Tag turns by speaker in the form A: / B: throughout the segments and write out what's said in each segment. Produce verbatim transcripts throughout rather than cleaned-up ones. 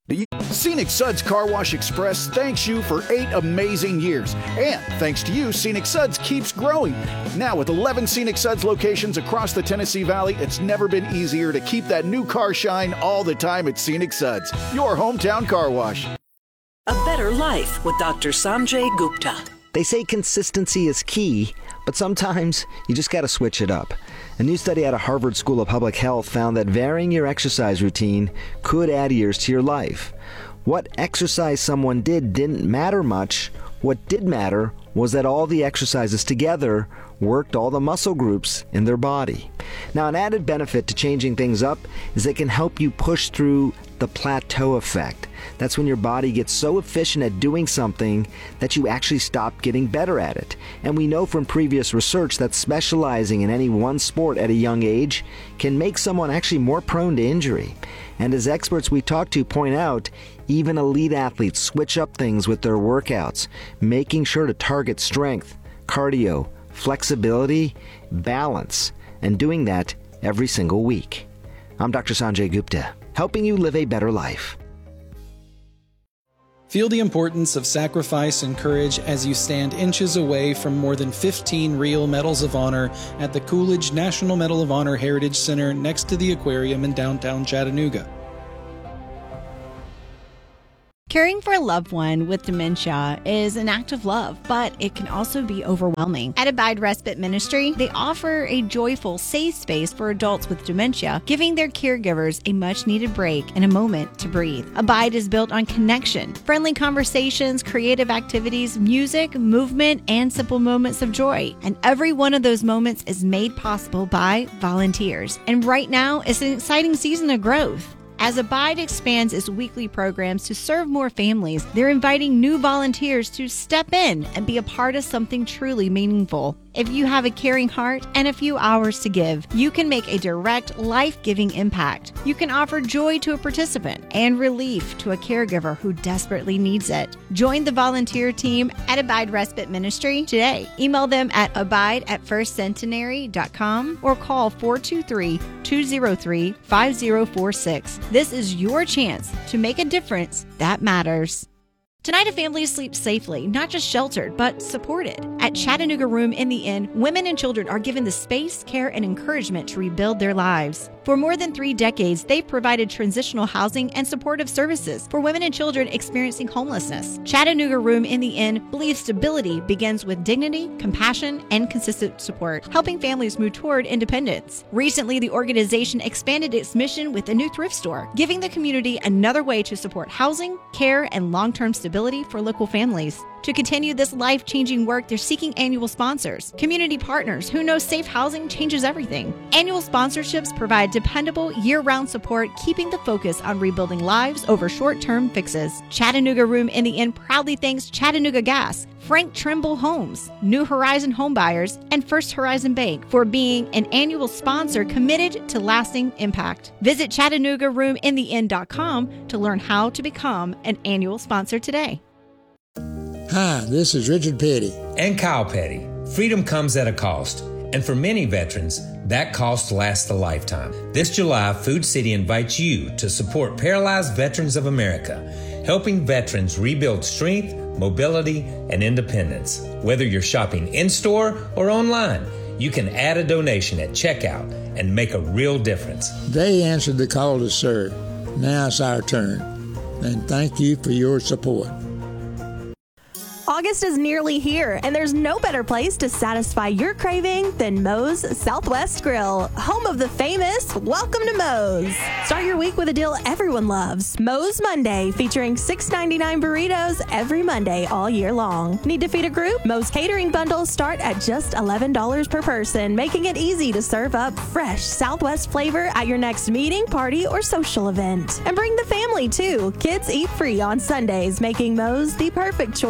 A: Scenic Suds Car Wash Express thanks you for eight amazing years. And thanks to you, Scenic Suds keeps growing. Now with eleven Scenic Suds locations across the Tennessee Valley, it's never been easier to keep that new car shine all the time at Scenic Suds, your hometown car wash.
B: A Better Life with Doctor Sanjay Gupta.
C: They say consistency is key, but sometimes you just got to switch it up. A new study out of Harvard School of Public Health found that varying your exercise routine could add years to your life. What exercise someone did didn't matter much. What did matter was that all the exercises together worked all the muscle groups in their body. Now, an added benefit to changing things up is they can help you push through the plateau effect. That's when your body gets so efficient at doing something that you actually stop getting better at it. And we know from previous research that specializing in any one sport at a young age can make someone actually more prone to injury. And as experts we talk to point out, even elite athletes switch up things with their workouts, making sure to target strength, cardio, flexibility, balance, and doing that every single week. I'm Doctor Sanjay Gupta, helping you live a better life.
D: Feel the importance of sacrifice and courage as you stand inches away from more than fifteen real Medals of Honor at the Coolidge National Medal of Honor Heritage Center next to the aquarium in downtown Chattanooga.
E: Caring for a loved one with dementia is an act of love, but it can also be overwhelming. At Abide Respite Ministry, they offer a joyful, safe space for adults with dementia, giving their caregivers a much-needed break and a moment to breathe. Abide is built on connection, friendly conversations, creative activities, music, movement, and simple moments of joy. And every one of those moments is made possible by volunteers. And right now is an exciting season of growth. As Abide expands its weekly programs to serve more families, they're inviting new volunteers to step in and be a part of something truly meaningful. If you have a caring heart and a few hours to give, you can make a direct, life-giving impact. You can offer joy to a participant and relief to a caregiver who desperately needs it. Join the volunteer team at Abide Respite Ministry today. Email them at abide at first centenary dot com or call four two three, two zero three, five zero four six. This is your chance to make a difference that matters. Tonight, a family sleeps safely, not just sheltered, but supported. At Chattanooga Room in the Inn, women and children are given the space, care, and encouragement to rebuild their lives. For more than three decades, they've provided transitional housing and supportive services for women and children experiencing homelessness. Chattanooga Room in the Inn believes stability begins with dignity, compassion, and consistent support, helping families move toward independence. Recently, the organization expanded its mission with a new thrift store, giving the community another way to support housing, care, and long-term stability for local families. To continue this life-changing work, they're seeking annual sponsors, community partners who know safe housing changes everything. Annual sponsorships provide dependable, year-round support, keeping the focus on rebuilding lives over short-term fixes. Chattanooga Room in the Inn proudly thanks Chattanooga Gas, Frank Trimble Homes, New Horizon Homebuyers, and First Horizon Bank for being an annual sponsor committed to lasting impact. Visit Chattanooga Room in the Inn dot com to learn how to become an annual sponsor today.
F: Hi, this is Richard Petty.
G: And Kyle Petty. Freedom comes at a cost, and for many veterans, that cost lasts a lifetime. This July, Food City invites you to support Paralyzed Veterans of America, helping veterans rebuild strength, mobility, and independence. Whether you're shopping in-store or online, you can add a donation at checkout and make a real difference.
F: They answered the call to serve. Now it's our turn. And thank you for your support.
H: August is nearly here, and there's no better place to satisfy your craving than Moe's Southwest Grill, home of the famous Welcome to Moe's. Start your week with a deal everyone loves. Moe's Monday, featuring six ninety-nine burritos every Monday all year long. Need to feed a group? Moe's catering bundles start at just eleven dollars per person, making it easy to serve up fresh Southwest flavor at your next meeting, party, or social event. And bring the family, too. Kids eat free on Sundays, making Moe's the perfect choice for an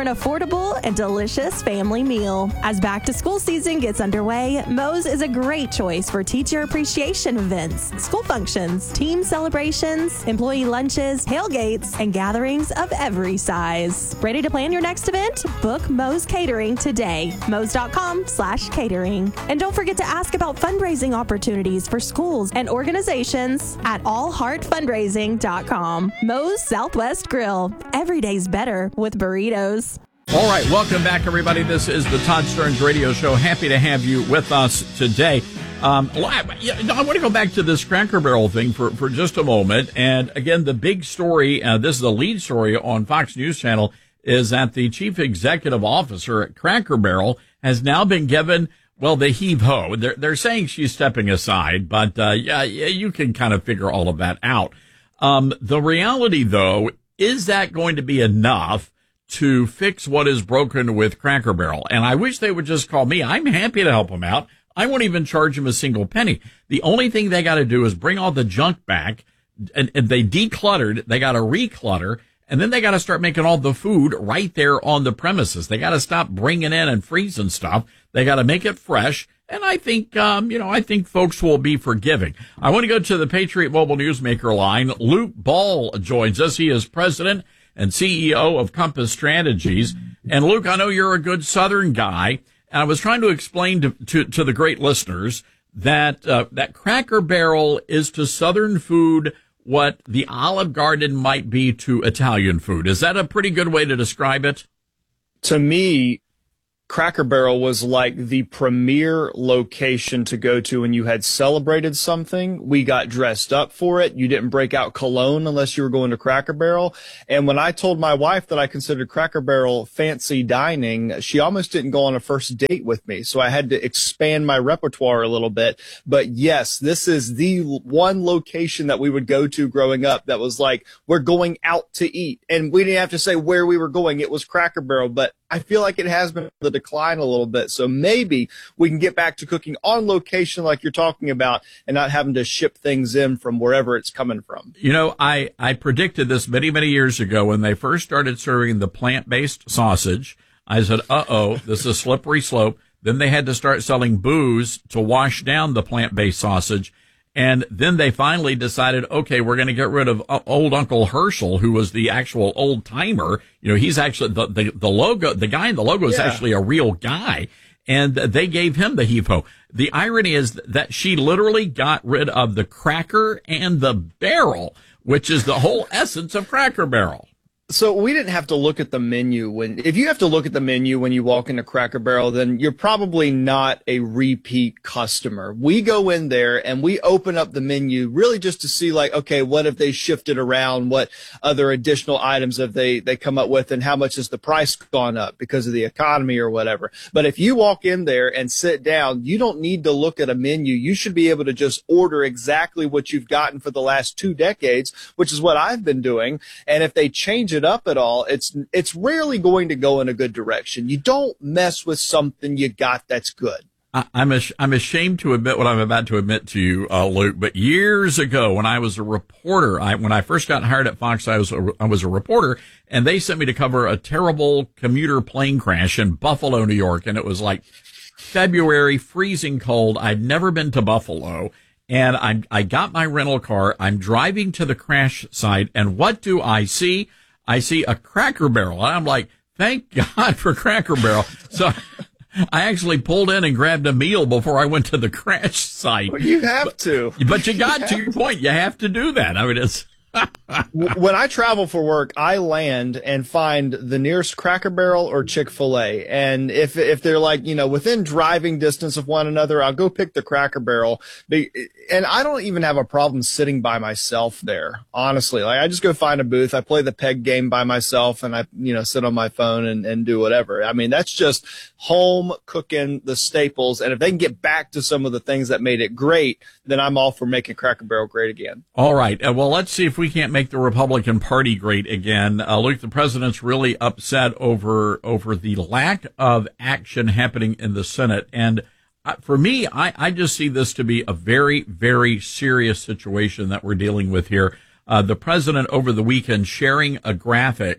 H: an affordable and delicious family meal. As back to school season gets underway, Moe's is a great choice for teacher appreciation events, school functions, team celebrations, employee lunches, tailgates, and gatherings of every size. Ready to plan your next event? Book Moe's Catering today. Moe's.com slash catering. And don't forget to ask about fundraising opportunities for schools and organizations at all heart fundraising dot com. Moe's Southwest Grill. Every day's better with burritos.
I: All right, welcome back, everybody. This is the Todd Stearns Radio Show. Happy to have you with us today. Um, I, I want to go back to this Cracker Barrel thing for, for just a moment. And again, the big story, uh, this is the lead story on Fox News Channel, is that the chief executive officer at Cracker Barrel has now been given, well, the heave-ho. They're, they're saying she's stepping aside, but uh, yeah, you can kind of figure all of that out. Um, the reality, though, is that going to be enough to fix what is broken with Cracker Barrel? And I wish they would just call me. I'm happy to help them out. I won't even charge them a single penny. The only thing they got to do is bring all the junk back, and, and they decluttered. They got to reclutter, and then they got to start making all the food right there on the premises. They got to stop bringing in and freezing stuff. They got to make it fresh. And I think, um, you know, I think folks will be forgiving. I want to go to the Patriot Mobile Newsmaker line. Luke Ball joins us. He is president and C E O of Compass Strategies. And Luke, I know you're a good Southern guy. And I was trying to explain to, to, to the great listeners that, uh, that Cracker Barrel is to Southern food what the Olive Garden might be to Italian food. Is that a pretty good way to describe it?
J: To me, Cracker Barrel was like the premier location to go to when you had celebrated something. We got dressed up for it. You didn't break out cologne unless you were going to Cracker Barrel. And when I told my wife that I considered Cracker Barrel fancy dining, she almost didn't go on a first date with me. So I had to expand my repertoire a little bit. But yes, this is the one location that we would go to growing up that was like, we're going out to eat. And we didn't have to say where we were going. It was Cracker Barrel. But I feel like it has been the decline a little bit. So maybe we can get back to cooking on location like you're talking about and not having to ship things in from wherever it's coming from.
I: You know, I, I predicted this many, many years ago when they first started serving the plant-based sausage. I said, uh-oh, this is a slippery slope. Then they had to start selling booze to wash down the plant-based sausage. And then they finally decided, okay, we're going to get rid of old Uncle Herschel, who was the actual old timer. You know, he's actually the, the, the logo, the guy in the logo is yeah. actually a real guy. And they gave him the heave-ho. The irony is that she literally got rid of the cracker and the barrel, which is the whole essence of Cracker Barrel.
J: So we didn't have to look at the menu when, if you have to look at the menu when you walk into Cracker Barrel, then you're probably not a repeat customer. We go in there and we open up the menu really just to see like, okay, what if they shifted around? What other additional items have they, they come up with, and how much has the price gone up because of the economy or whatever? But if you walk in there and sit down, you don't need to look at a menu. You should be able to just order exactly what you've gotten for the last two decades, which is what I've been doing. And if they change it up at all, it's it's rarely going to go in a good direction. You don't mess with something you got that's good.
I: I, I'm ash- I'm ashamed to admit what I'm about to admit to you, uh, Luke. But years ago, when I was a reporter, I when I first got hired at Fox, I was a, I was a reporter, and they sent me to cover a terrible commuter plane crash in Buffalo, New York, and it was like February, freezing cold. I'd never been to Buffalo. And I I got my rental car. I'm driving to the crash site, and what do I see? I see a Cracker Barrel, and I'm like, thank God for Cracker Barrel. So I actually pulled in and grabbed a meal before I went to the crash site.
J: Well, you have
I: but,
J: to.
I: But you got
J: you
I: to your point. You have to do that. I mean, it's...
J: When I travel for work, I land and find the nearest Cracker Barrel or Chick-fil-A. And if if they're like, you know, within driving distance of one another, I'll go pick the Cracker Barrel. And I don't even have a problem sitting by myself there, honestly. Like, I just go find a booth, I play the peg game by myself, and I, you know, sit on my phone and, and do whatever. I mean, that's just home cooking the staples. And if they can get back to some of the things that made it great, then I'm all for making Cracker Barrel great again.
I: All right. Uh, well, let's see if we can't make the Republican Party great again. Uh, Luke, the president's really upset over over the lack of action happening in the Senate. And uh, for me, I, I just see this to be a very, very serious situation that we're dealing with here. Uh, the president over the weekend sharing a graphic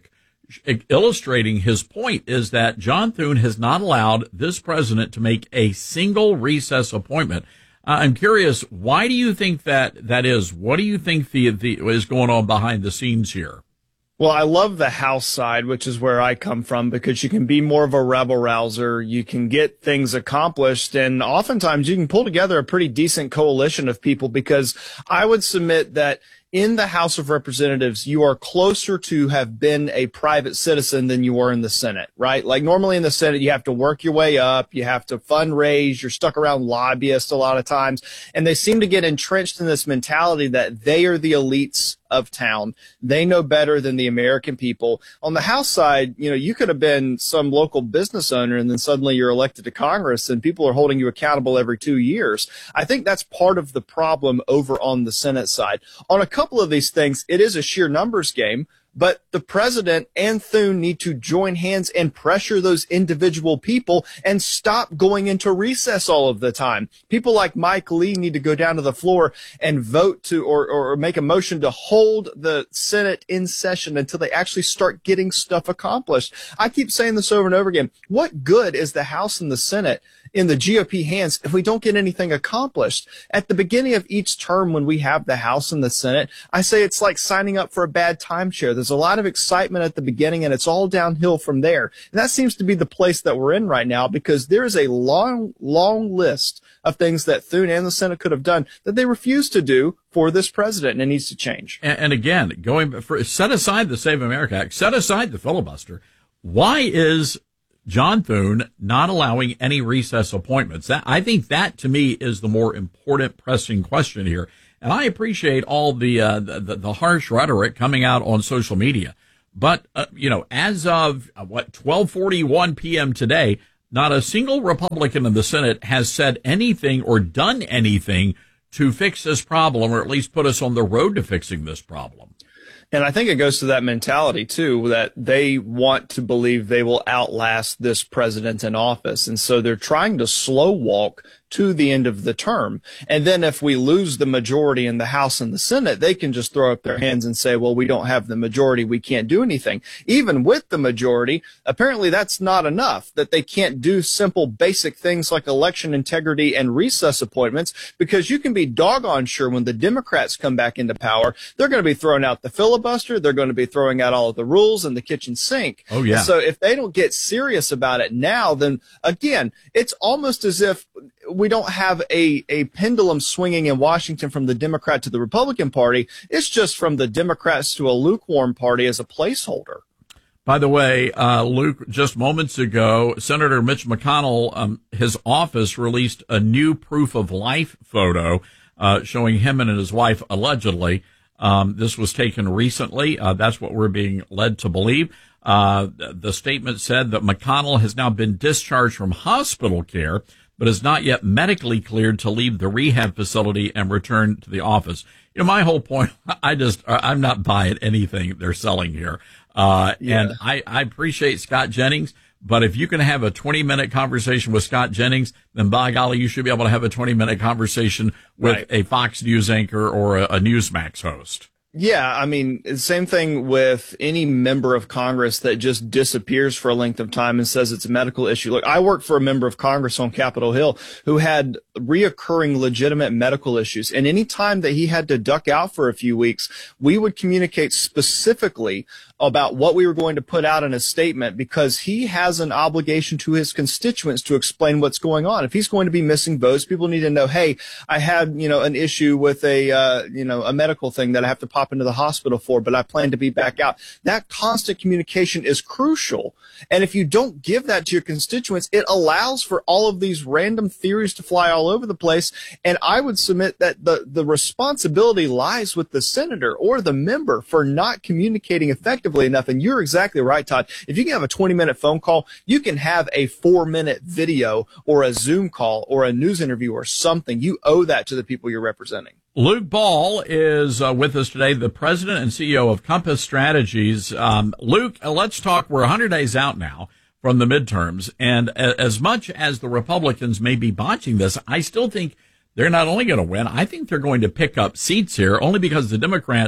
I: illustrating his point is that John Thune has not allowed this president to make a single recess appointment. Uh, I'm curious, why do you think that that is? What do you think the, the is going on behind the scenes here?
J: Well, I love the House side, which is where I come from, because you can be more of a rebel rouser. You can get things accomplished, and oftentimes you can pull together a pretty decent coalition of people, because I would submit that in the House of Representatives, you are closer to have been a private citizen than you are in the Senate, right? Like normally in the Senate, you have to work your way up. You have to fundraise. You're stuck around lobbyists a lot of times. And they seem to get entrenched in this mentality that they are the elites of town. They know better than the American people. On the House side, you know, you could have been some local business owner and then suddenly you're elected to Congress and people are holding you accountable every two years. I think that's part of the problem over on the Senate side. On a couple of these things, it is a sheer numbers game. But the president and Thune need to join hands and pressure those individual people and stop going into recess all of the time. People like Mike Lee need to go down to the floor and vote to or, or make a motion to hold the Senate in session until they actually start getting stuff accomplished. I keep saying this over and over again. What good is the House and the Senate in the G O P hands if we don't get anything accomplished? At the beginning of each term when we have the House and the Senate, I say it's like signing up for a bad timeshare. There's a lot of excitement at the beginning and it's all downhill from there. And that seems to be the place that we're in right now, because there is a long, long list of things that Thune and the Senate could have done that they refuse to do for this president, and it needs to change.
I: And, and again, going for, set aside the Save America Act, set aside the filibuster. Why is John Thune not allowing any recess appointments? That, I think that, to me, is the more important pressing question here. And I appreciate all the, uh, the, the harsh rhetoric coming out on social media. But, uh, you know, as of, uh, what, twelve forty-one p.m. today, not a single Republican in the Senate has said anything or done anything to fix this problem, or at least put us on the road to fixing this problem.
J: And I think it goes to that mentality, too, that they want to believe they will outlast this president in office. And so they're trying to slow walk to the end of the term. And then if we lose the majority in the House and the Senate, they can just throw up their hands and say, well, we don't have the majority. We can't do anything. Even with the majority, apparently that's not enough, that they can't do simple, basic things like election integrity and recess appointments, because you can be doggone sure when the Democrats come back into power, they're going to be throwing out the filibuster. They're going to be throwing out all of the rules and the kitchen sink.
I: Oh, yeah.
J: And so if they don't get serious about it now, then again, it's almost as if we don't have a, a pendulum swinging in Washington from the Democrat to the Republican Party. It's just from the Democrats to a lukewarm party as a placeholder.
I: By the way, uh, Luke, just moments ago, Senator Mitch McConnell, um, his office released a new proof of life photo, uh, showing him and his wife allegedly. Um, this was taken recently. Uh, that's what we're being led to believe. Uh, the statement said that McConnell has now been discharged from hospital care, but is not yet medically cleared to leave the rehab facility and return to the office. You know, my whole point, I just, I'm not buying anything they're selling here. Uh, yeah. And I, I appreciate Scott Jennings, but if you can have a twenty minute conversation with Scott Jennings, then by golly, you should be able to have a twenty minute conversation with right. a Fox News anchor or a, a Newsmax host.
J: Yeah, I mean, same thing with any member of Congress that just disappears for a length of time and says it's a medical issue. Look, I worked for a member of Congress on Capitol Hill who had reoccurring legitimate medical issues. And any time that he had to duck out for a few weeks, we would communicate specifically about what we were going to put out in a statement, because he has an obligation to his constituents to explain what's going on. If he's going to be missing votes, people need to know, hey, I had, you know, an issue with a, uh, you know, a medical thing that I have to pop into the hospital for, but I plan to be back out. That constant communication is crucial. And if you don't give that to your constituents, it allows for all of these random theories to fly all over the place. And I would submit that the, the responsibility lies with the senator or the member for not communicating effectively enough. And you're exactly right, Todd. If you can have a twenty minute phone call, you can have a four minute video or a Zoom call or a news interview or something. You owe that to the people you're representing.
I: Luke Ball is uh, with us today, the president and C E O of Compass Strategies. Um, Luke, uh, let's talk. We're one hundred days out now from the midterms. And a- as much as the Republicans may be botching this, I still think they're not only going to win, I think they're going to pick up seats here only because the Democrats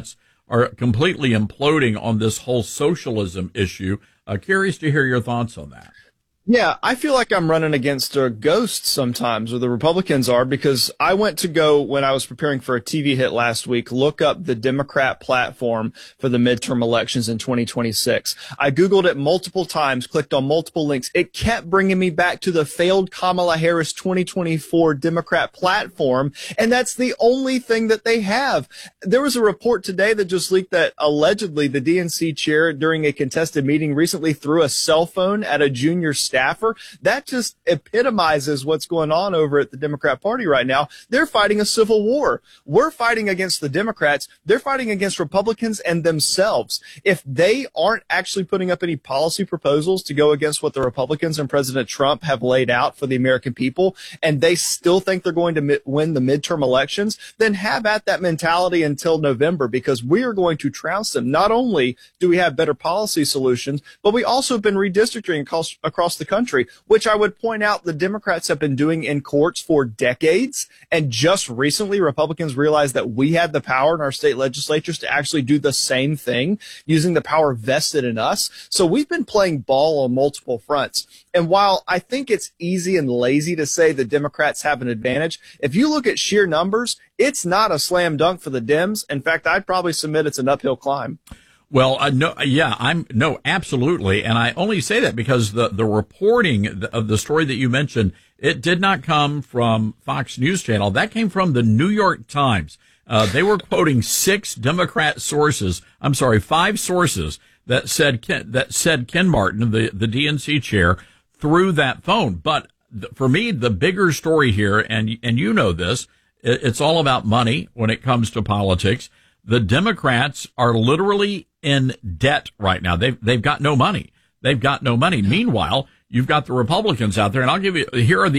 I: are completely imploding on this whole socialism issue. Uh, curious to hear your thoughts on that.
J: Yeah, I feel like I'm running against a ghost sometimes, or the Republicans are, because I went to go, when I was preparing for a T V hit last week, look up the Democrat platform for the midterm elections in twenty twenty-six. I Googled it multiple times, clicked on multiple links. It kept bringing me back to the failed Kamala Harris twenty twenty-four Democrat platform, and that's the only thing that they have. There was a report today that just leaked that allegedly the D N C chair during a contested meeting recently threw a cell phone at a junior staff. Staffer. That just epitomizes what's going on over at the Democrat Party right now. They're fighting a civil war. We're fighting against the Democrats. They're fighting against Republicans and themselves. If they aren't actually putting up any policy proposals to go against what the Republicans and President Trump have laid out for the American people, and they still think they're going to mi- win the midterm elections, then have at that mentality until November, because we are going to trounce them. Not only do we have better policy solutions, but we also have been redistricting across, across the country, which I would point out the Democrats have been doing in courts for decades. And just recently, Republicans realized that we had the power in our state legislatures to actually do the same thing using the power vested in us. So we've been playing ball on multiple fronts. And while I think it's easy and lazy to say the Democrats have an advantage, if you look at sheer numbers, it's not a slam dunk for the Dems. In fact, I'd probably submit it's an uphill climb.
I: Well, uh, no, yeah, I'm no, absolutely. And I only say that because the, the reporting of the story that you mentioned, it did not come from Fox News Channel. That came from the New York Times. Uh, they were quoting six Democrat sources. I'm sorry, five sources that said, Ken, that said Ken Martin, the, the D N C chair, threw that phone. But th- for me, the bigger story here, and, and you know this, it, it's all about money when it comes to politics. The Democrats are literally in debt right now. They've, they've got no money. They've got no money. Meanwhile, you've got the Republicans out there, and I'll give you, here are the